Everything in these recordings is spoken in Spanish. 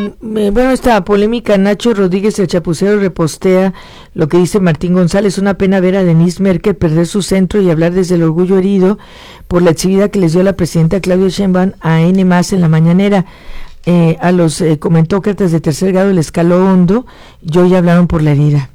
Bueno, esta polémica, Nacho Rodríguez, el chapucero, repostea lo que dice Martín González. Una pena ver a Denise Merkel perder su centro y hablar desde el orgullo herido por la exhibida que les dio la presidenta Claudia Sheinbaum a N+ en la mañanera. A los comentócratas de tercer grado les caló hondo y hoy hablaron por la herida.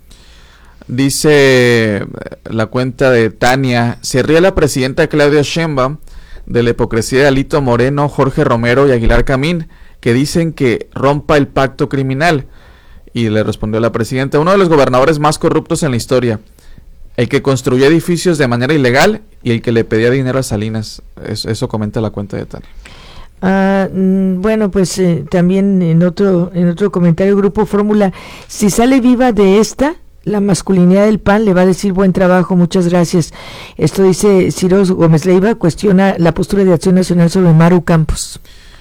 Dice la cuenta de Tania: se ríe la presidenta Claudia Sheinbaum de la hipocresía de Alito Moreno, Jorge Romero y Aguilar Camín, que dicen que rompa el pacto criminal. Y le respondió la presidenta: uno de los gobernadores más corruptos en la historia, el que construyó edificios de manera ilegal y el que le pedía dinero a Salinas. Eso comenta la cuenta de Tania. Bueno, pues también en otro comentario, Grupo Fórmula: si sale viva de esta, la masculinidad del PAN le va a decir buen trabajo, muchas gracias. Esto dice Ciro Gómez Leiva, cuestiona la postura de Acción Nacional sobre Maru Campos.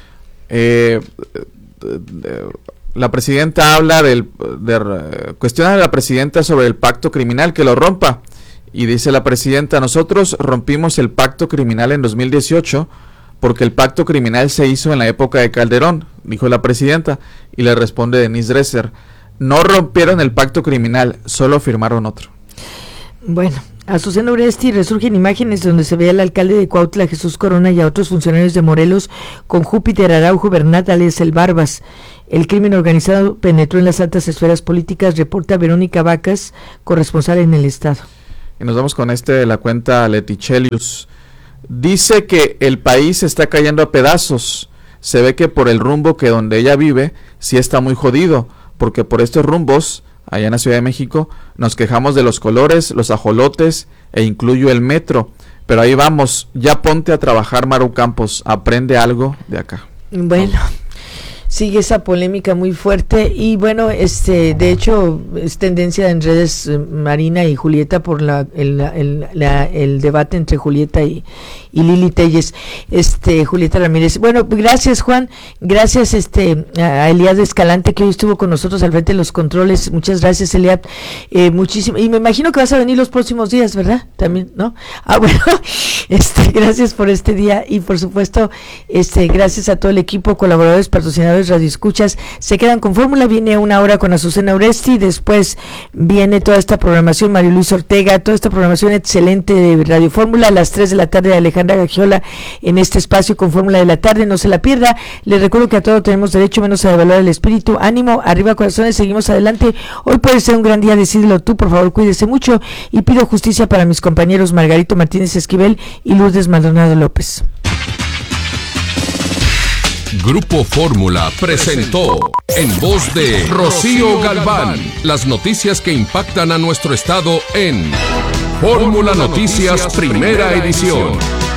La presidenta habla cuestiona a la presidenta sobre el pacto criminal, que lo rompa. Y dice la presidenta: nosotros rompimos el pacto criminal en 2018 porque el pacto criminal se hizo en la época de Calderón, dijo la presidenta. Y le responde Denise Dresser: no rompieron el pacto criminal, solo firmaron otro. Bueno, Azucena Oresti: resurgen imágenes donde se ve al alcalde de Cuautla, Jesús Corona, y a otros funcionarios de Morelos con Júpiter Araujo Bernat, alias el Barbas. El crimen organizado penetró en las altas esferas políticas, reporta Verónica Vacas, corresponsal en el estado. Y nos vamos con de la cuenta Letichelius. Dice que el país está cayendo a pedazos. Se ve que por el rumbo que donde ella vive sí está muy jodido, porque por estos rumbos, allá en la Ciudad de México, nos quejamos de los colores, los ajolotes e incluyo el metro. Pero ahí vamos, ya ponte a trabajar, Maru Campos, aprende algo de acá. Bueno, sigue esa polémica muy fuerte y bueno, de hecho es tendencia en redes, Marina y Julieta, por el debate entre Julieta y Lili Telles, Julieta Ramírez. Bueno, gracias Juan, gracias a Eliad Escalante, que hoy estuvo con nosotros al frente de los controles. Muchas gracias, Eliad, muchísimo, y me imagino que vas a venir los próximos días, ¿verdad? También, ¿no? Bueno, gracias por este día y por supuesto, gracias a todo el equipo, colaboradores, patrocinadores, radioescuchas. Se quedan con Fórmula, viene una hora con Azucena Oresti, después viene toda esta programación, Mario Luis Ortega, toda esta programación excelente de Radio Fórmula, a las 3 de la tarde Alejandra Gagiola en este espacio con Fórmula de la tarde, no se la pierda. Les recuerdo que a todo tenemos derecho, menos a devaluar el espíritu. Ánimo, arriba corazones, seguimos adelante. Hoy puede ser un gran día, decídelo tú, por favor, cuídese mucho y pido justicia para mis compañeros Margarito Martínez Esquivel y Lourdes Maldonado López. Grupo Fórmula presentó, en voz de Rocío Galván, las noticias que impactan a nuestro estado en Fórmula Noticias Primera Edición.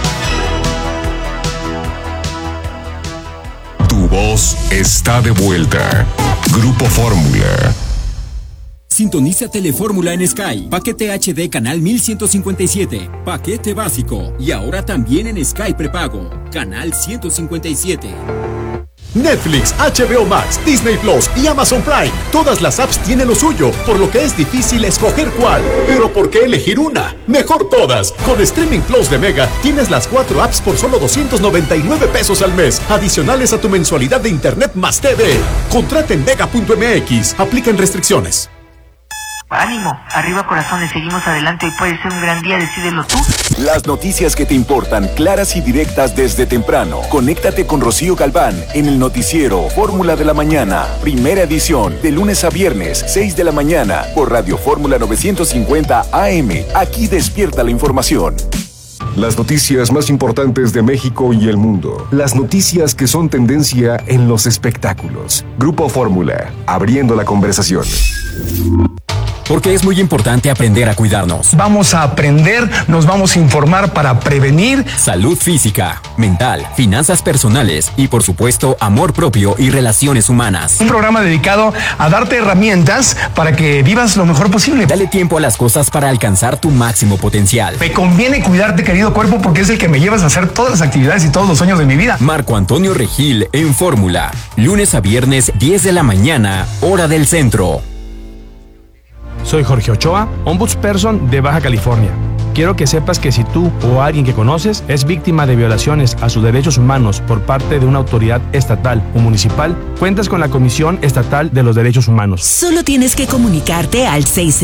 Tu voz está de vuelta. Grupo Fórmula. Sintoniza Telefórmula en Sky. Paquete HD canal 1157. Paquete básico. Y ahora también en Sky prepago. Canal 157. Netflix, HBO Max, Disney Plus y Amazon Prime. Todas las apps tienen lo suyo, por lo que es difícil escoger cuál. Pero ¿por qué elegir una? Mejor todas. Con Streaming Plus de Mega tienes las 4 apps por solo 299 pesos al mes, adicionales a tu mensualidad de Internet más TV. Contrata en Mega.mx. Aplican restricciones. Ánimo, arriba corazones, seguimos adelante, hoy puede ser un gran día, decídelo tú. Las noticias que te importan, claras y directas desde temprano. Conéctate con Rocío Galván en el noticiero Fórmula de la Mañana, primera edición, de lunes a viernes, 6 de la mañana, por Radio Fórmula 950 AM. Aquí despierta la información. Las noticias más importantes de México y el mundo. Las noticias que son tendencia en los espectáculos. Grupo Fórmula, abriendo la conversación. Porque es muy importante aprender a cuidarnos. Vamos a aprender, nos vamos a informar para prevenir. Salud física, mental, finanzas personales y por supuesto amor propio y relaciones humanas. Un programa dedicado a darte herramientas para que vivas lo mejor posible. Dale tiempo a las cosas para alcanzar tu máximo potencial. Me conviene cuidarte, querido cuerpo, porque es el que me llevas a hacer todas las actividades y todos los sueños de mi vida. Marco Antonio Regil en Fórmula. Lunes a viernes, 10 de la mañana, hora del centro. Soy Jorge Ochoa, ombudsperson de Baja California. Quiero que sepas que si tú o alguien que conoces es víctima de violaciones a sus derechos humanos por parte de una autoridad estatal o municipal, cuentas con la Comisión Estatal de los Derechos Humanos. Solo tienes que comunicarte al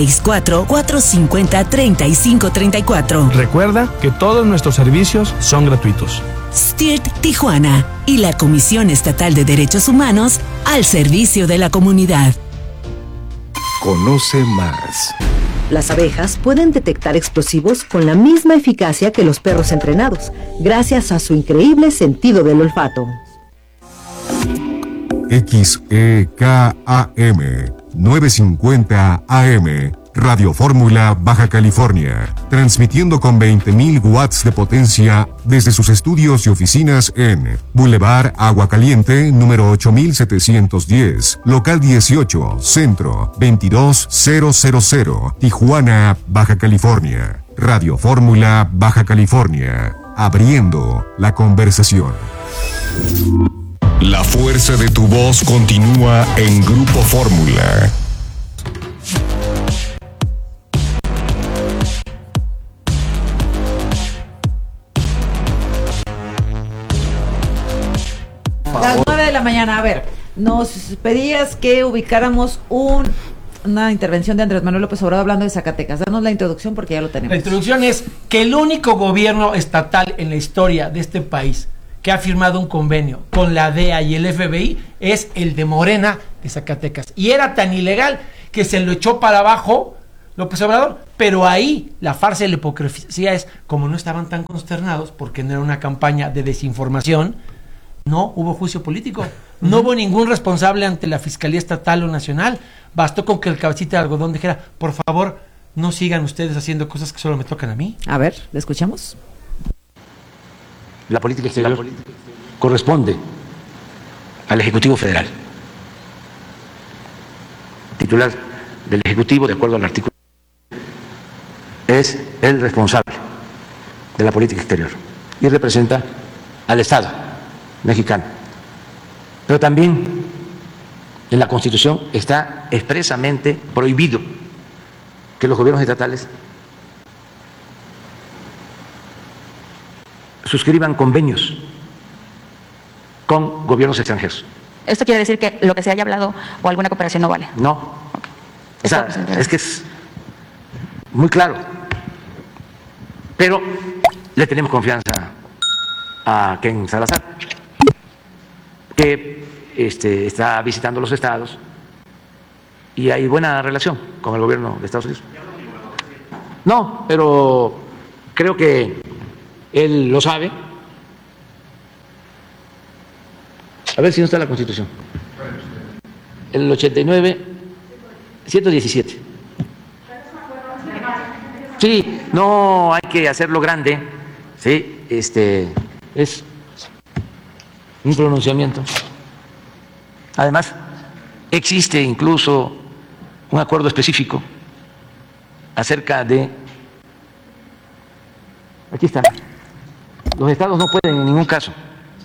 664-450-3534. Recuerda que todos nuestros servicios son gratuitos. STIRT Tijuana y la Comisión Estatal de Derechos Humanos al servicio de la comunidad. Conoce más. Las abejas pueden detectar explosivos con la misma eficacia que los perros entrenados, gracias a su increíble sentido del olfato. XEKAM 950 AM, Radio Fórmula, Baja California, transmitiendo con 20.000 watts de potencia desde sus estudios y oficinas en Boulevard Agua Caliente, número 8710, local 18, centro 22000, Tijuana, Baja California. Radio Fórmula, Baja California, abriendo la conversación. La fuerza de tu voz continúa en Grupo Fórmula. Las 9 de la mañana, a ver, nos pedías que ubicáramos una intervención de Andrés Manuel López Obrador hablando de Zacatecas. Danos la introducción porque ya lo tenemos. La introducción es que el único gobierno estatal en la historia de este país que ha firmado un convenio con la DEA y el FBI es el de Morena de Zacatecas. Y era tan ilegal que se lo echó para abajo López Obrador, pero ahí la farsa y la hipocresía es, como no estaban tan consternados porque no era una campaña de desinformación, no hubo juicio político, no hubo ningún responsable ante la Fiscalía Estatal o Nacional. Bastó con que el cabecita de algodón dijera, por favor, no sigan ustedes haciendo cosas que solo me tocan a mí. A ver, ¿le escuchamos? La política exterior corresponde al Ejecutivo Federal, titular del Ejecutivo, de acuerdo al artículo, es el responsable de la política exterior y representa al Estado mexicano. Pero también en la Constitución está expresamente prohibido que los gobiernos estatales suscriban convenios con gobiernos extranjeros. ¿Esto quiere decir que lo que se haya hablado o alguna cooperación no vale? No. O sea, es que es muy claro. Pero le tenemos confianza a Ken Salazar, que está visitando los estados y hay buena relación con el gobierno de Estados Unidos. No, pero creo que él lo sabe. A ver si no está en la Constitución. El 89, 117. Sí, no hay que hacerlo grande. Sí, es un pronunciamiento. Además, existe incluso un acuerdo específico acerca de, aquí está, los estados no pueden en ningún caso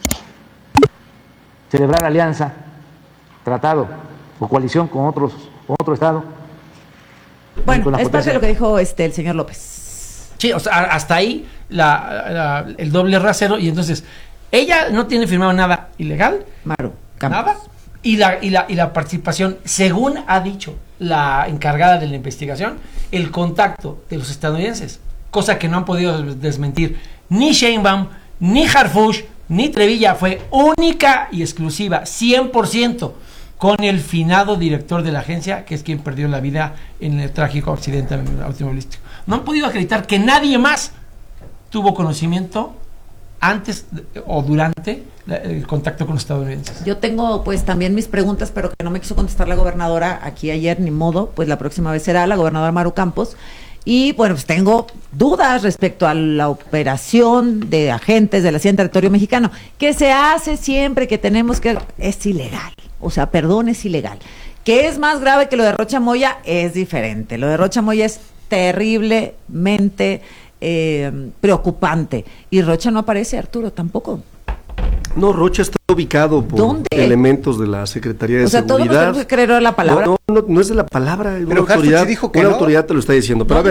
celebrar alianza, tratado o coalición con otro estado. Bueno, es parte de lo que dijo el señor López. Sí, o sea, hasta ahí el doble rasero, y entonces ella no tiene firmado nada ilegal, nada, y la participación, según ha dicho la encargada de la investigación, el contacto de los estadounidenses, cosa que no han podido desmentir ni Sheinbaum, ni Harfuch, ni Trevilla, fue única y exclusiva, 100%, con el finado director de la agencia, que es quien perdió la vida en el trágico accidente automovilístico. No han podido acreditar que nadie más tuvo conocimiento antes o durante el contacto con los estadounidenses. Yo tengo pues también mis preguntas, pero que no me quiso contestar la gobernadora aquí ayer, ni modo, pues la próxima vez será la gobernadora Maru Campos. Y bueno, pues tengo dudas respecto a la operación de agentes de la CIA en territorio mexicano, que se hace siempre que tenemos que... Es ilegal, o sea, perdón, es ilegal. ¿Qué es más grave que lo de Rocha Moya? Es diferente. Lo de Rocha Moya es terriblemente preocupante. Y Rocha no aparece, Arturo, tampoco. No, Rocha está ubicado por elementos de la Secretaría de Seguridad. O sea, todos nos creer la palabra. No es de la palabra, pero una autoridad, dijo que una autoridad te lo está diciendo. Pero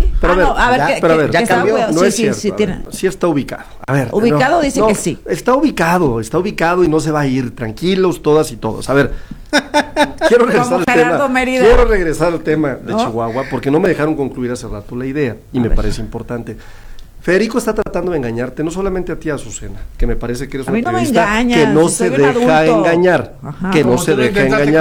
a ver, ya cambió. No es cierto. Sí está ubicado. A ver. Ubicado dice que sí. Está ubicado y no se va a ir. Tranquilos, todas y todos. A ver. Quiero regresar al tema de Chihuahua porque no me dejaron concluir hace rato la idea y me parece importante. Federico está tratando de engañarte, no solamente a ti, Azucena, que me parece que eres una periodista que no se deja engañar, que no se deja engañar,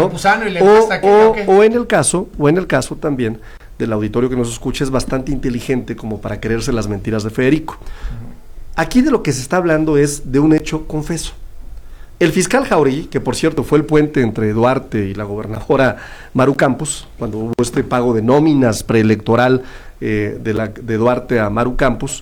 o en el caso también del auditorio que nos escucha es bastante inteligente como para creerse las mentiras de Federico. Aquí de lo que se está hablando es de un hecho confeso. El fiscal Jauregui, que por cierto fue el puente entre Duarte y la gobernadora Maru Campos, cuando hubo este pago de nóminas preelectoral de Duarte a Maru Campos,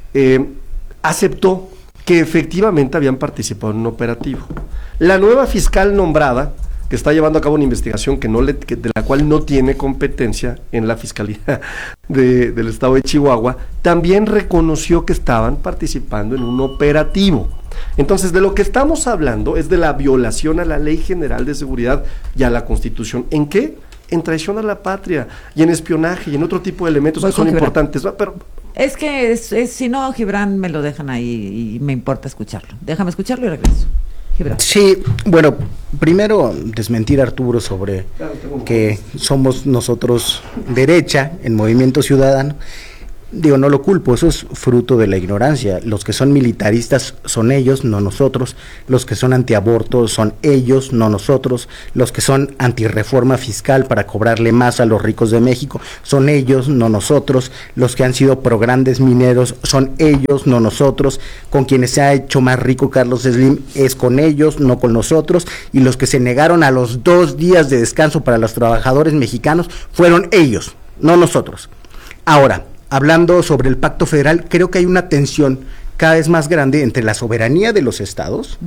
aceptó que efectivamente habían participado en un operativo. La nueva fiscal nombrada, que está llevando a cabo una investigación de la cual no tiene competencia en la Fiscalía del Estado de Chihuahua, también reconoció que estaban participando en un operativo. Entonces, de lo que estamos hablando es de la violación a la Ley General de Seguridad y a la Constitución. ¿En qué? En traición a la patria y en espionaje y en otro tipo de elementos que son importantes. Pero es que si no, Gibran, me lo dejan ahí y me importa escucharlo. Déjame escucharlo y regreso. Gibran. Sí, bueno, primero desmentir a Arturo sobre que somos nosotros derecha en Movimiento Ciudadano. Digo, no lo culpo, eso es fruto de la ignorancia. Los que son militaristas son ellos, no nosotros. Los que son antiaborto son ellos, no nosotros. Los que son antirreforma fiscal para cobrarle más a los ricos de México son ellos, no nosotros. Los que han sido pro grandes mineros son ellos, no nosotros. Con quienes se ha hecho más rico Carlos Slim es con ellos, no con nosotros. Y los que se negaron a los 2 días de descanso para los trabajadores mexicanos fueron ellos, no nosotros. Ahora, hablando sobre el pacto federal, creo que hay una tensión cada vez más grande entre la soberanía de los estados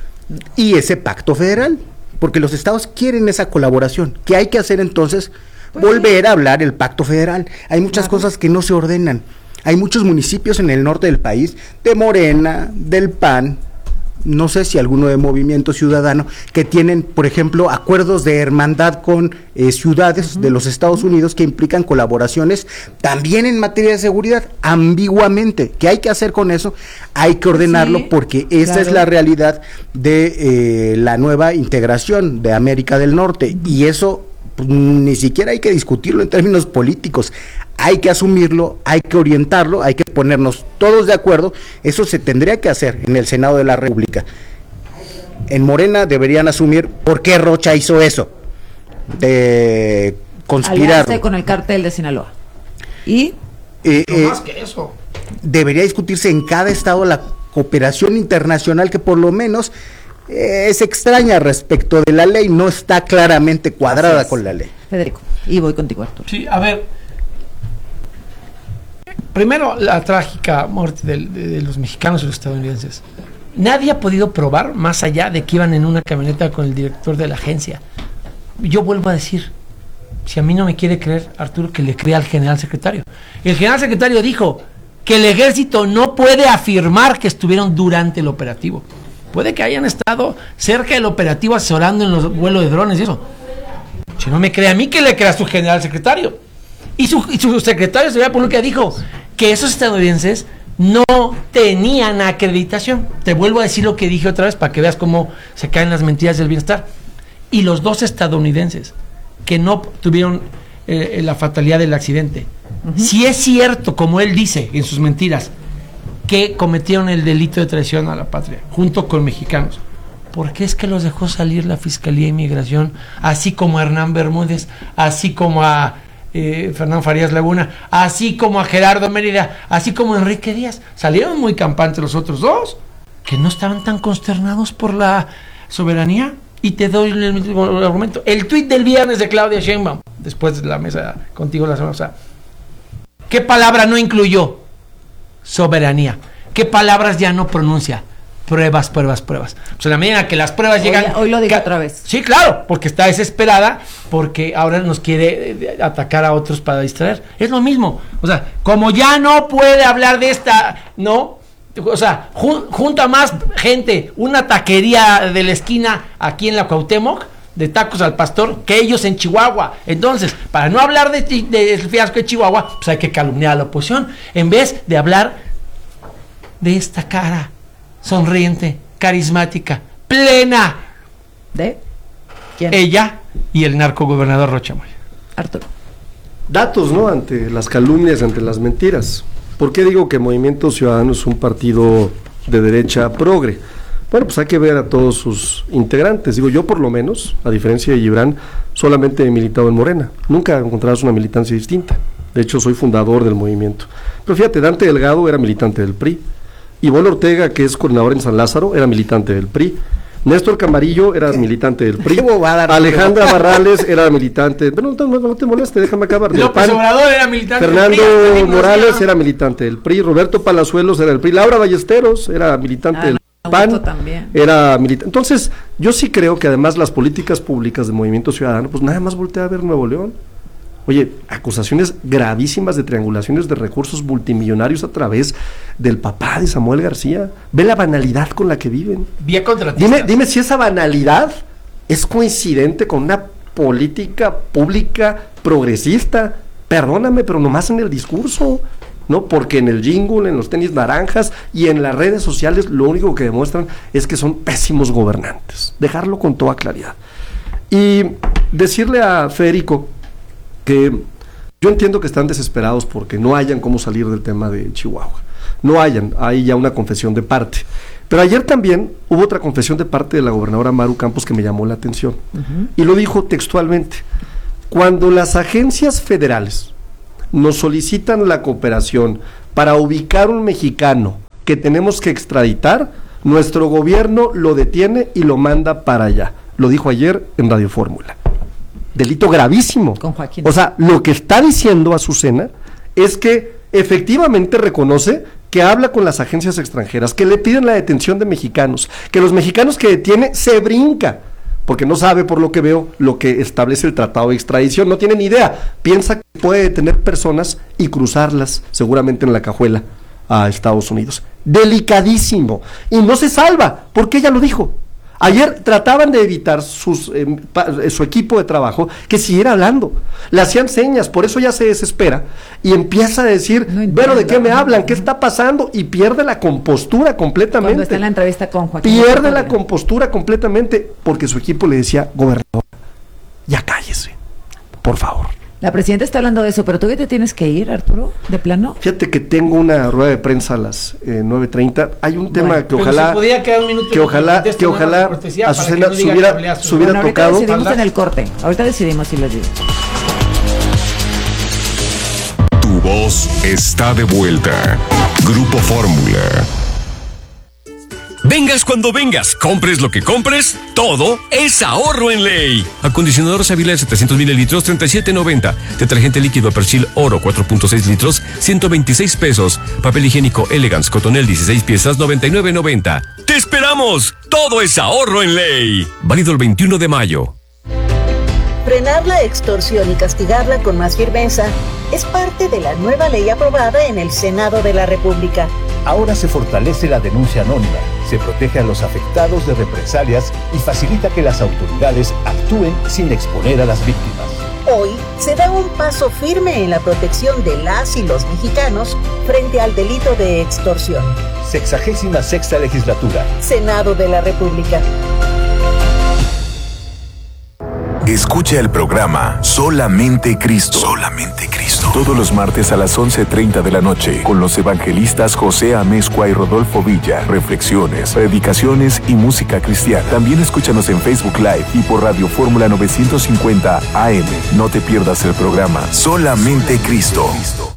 y ese pacto federal, porque los estados quieren esa colaboración. ¿Qué hay que hacer entonces? Volver a hablar el pacto federal. Hay muchas cosas que no se ordenan. Hay muchos municipios en el norte del país, de Morena, del PAN, no sé si alguno de Movimiento Ciudadano, que tienen, por ejemplo, acuerdos de hermandad con ciudades de los Estados Unidos que implican colaboraciones también en materia de seguridad, ambiguamente. ¿Qué hay que hacer con eso? Hay que ordenarlo porque esa es la realidad de la nueva integración de América del Norte y eso pues, ni siquiera hay que discutirlo en términos políticos. Hay que asumirlo, hay que orientarlo, hay que ponernos todos de acuerdo. Eso se tendría que hacer en el Senado de la República. En Morena deberían asumir por qué Rocha hizo eso, de conspirar. Aliarse con el cártel de Sinaloa. Y no más que eso. Debería discutirse en cada estado la cooperación internacional que por lo menos es extraña respecto de la ley, no está claramente cuadrada con la ley. Federico, y voy contigo, Arturo. Sí, a ver. Primero, la trágica muerte de los mexicanos y los estadounidenses. Nadie ha podido probar, más allá de que iban en una camioneta con el director de la agencia. Yo vuelvo a decir, si a mí no me quiere creer, Arturo, que le crea al general secretario. El general secretario dijo que el ejército no puede afirmar que estuvieron durante el operativo. Puede que hayan estado cerca del operativo asesorando en los vuelos de drones y eso. Si no me cree a mí, que le crea a su general secretario. Y su secretario de Seguridad Pública dijo que esos estadounidenses no tenían acreditación. Te vuelvo a decir lo que dije otra vez para que veas cómo se caen las mentiras del bienestar. Y los 2 estadounidenses que no tuvieron la fatalidad del accidente, si es cierto, como él dice en sus mentiras, que cometieron el delito de traición a la patria, junto con mexicanos, ¿por qué es que los dejó salir la Fiscalía de Inmigración, así como a Hernán Bermúdez, así como a Fernando Farías Laguna, así como a Gerardo Mérida, así como a Enrique Díaz? Salieron muy campantes los otros 2, que no estaban tan consternados por la soberanía. Y te doy el mismo argumento. El tuit del viernes de Claudia Sheinbaum, después de la mesa contigo la semana pasada, ¿qué palabra no incluyó? Soberanía. ¿Qué palabras ya no pronuncia? Pruebas. Pues en la medida que las pruebas llegan... Hoy lo digo otra vez. Sí, claro, porque está desesperada, porque ahora nos quiere atacar a otros para distraer. Es lo mismo. O sea, como ya no puede hablar de esta, ¿no? O sea, junta más gente una taquería de la esquina aquí en la Cuauhtémoc de tacos al pastor que ellos en Chihuahua. Entonces, para no hablar del fiasco de Chihuahua, pues hay que calumniar a la oposición en vez de hablar de esta cara sonriente, carismática, plena de ¿quién? Ella y el narcogobernador Rocha Moya. Arturo. Datos, ¿no? Ante las calumnias, ante las mentiras. ¿Por qué digo que Movimiento Ciudadano es un partido de derecha progre? Bueno, pues hay que ver a todos sus integrantes. Digo, yo por lo menos, a diferencia de Gibran, solamente he militado en Morena. Nunca encontrarás una militancia distinta. De hecho, soy fundador del movimiento. Pero fíjate, Dante Delgado era militante del PRI. Ivonne Ortega, que es coordinador en San Lázaro, era militante del PRI. Néstor Camarillo era militante del PRI. Alejandra Barrales era militante. Pero no te moleste, déjame acabar. López Obrador era militante Fernando del PRI. Morales era militante del PRI. Roberto Palazuelos era del PRI. Laura Ballesteros era militante del PAN. Era militante. Entonces, yo sí creo que además las políticas públicas del Movimiento Ciudadano, pues nada más voltea a ver Nuevo León. Oye, acusaciones gravísimas de triangulaciones de recursos multimillonarios a través del papá de Samuel García. Ve la banalidad con la que viven. Vía contratista. Dime si esa banalidad es coincidente con una política pública progresista. Perdóname, pero nomás en el discurso, ¿no? Porque en el jingle, en los tenis naranjas y en las redes sociales lo único que demuestran es que son pésimos gobernantes. Dejarlo con toda claridad. Y decirle a Federico que yo entiendo que están desesperados porque no hayan cómo salir del tema de Chihuahua. No hay ya una confesión de parte. Pero ayer también hubo otra confesión de parte de la gobernadora Maru Campos que me llamó la atención. Y lo dijo textualmente. Cuando las agencias federales nos solicitan la cooperación para ubicar un mexicano que tenemos que extraditar, nuestro gobierno lo detiene y lo manda para allá. Lo dijo ayer en Radio Fórmula. Delito gravísimo. Con Joaquín. O sea, lo que está diciendo Azucena es que efectivamente reconoce que habla con las agencias extranjeras, que le piden la detención de mexicanos, que los mexicanos que detiene se brinca, porque no sabe, por lo que veo, lo que establece el tratado de extradición, no tiene ni idea, piensa que puede detener personas y cruzarlas seguramente en la cajuela a Estados Unidos. Delicadísimo. Y no se salva, porque ella lo dijo. Ayer trataban de evitar su equipo de trabajo que siguiera hablando. Le hacían señas, por eso ya se desespera y empieza a decir, bueno, ¿de qué me hablan? ¿Qué está pasando? Y pierde la compostura completamente. Cuando está en la entrevista con Joaquín. Pierde la compostura completamente porque su equipo le decía, gobernador, ya cállese, por favor. La presidenta está hablando de eso, pero tú que te tienes que ir, Arturo, de plano. Fíjate que tengo una rueda de prensa a las 9:30. Hay un tema que ojalá, que ojalá Azucena se hubiera tocado. Ahorita decidimos en el corte. Ahorita decidimos si lo digo. Tu voz está de vuelta. Grupo Fórmula. Vengas cuando vengas, compres lo que compres, todo es ahorro en ley. Acondicionador Savila de 700 mililitros, $37.90. Detergente líquido Persil Oro, 4.6 litros, $126. Papel higiénico Elegance Cotonel, 16 piezas, $99.90. ¡Te esperamos! Todo es ahorro en ley. Válido el 21 de mayo. Frenar la extorsión y castigarla con más firmeza es parte de la nueva ley aprobada en el Senado de la República. Ahora se fortalece la denuncia anónima, se protege a los afectados de represalias y facilita que las autoridades actúen sin exponer a las víctimas. Hoy se da un paso firme en la protección de las y los mexicanos frente al delito de extorsión. 66ª legislatura. Senado de la República. Escucha el programa Solamente Cristo. Solamente Cristo. Todos los martes a las 11:30 de la noche con los evangelistas José Amezcua y Rodolfo Villa. Reflexiones, predicaciones y música cristiana. También escúchanos en Facebook Live y por Radio Fórmula 950 AM. No te pierdas el programa Solamente Cristo.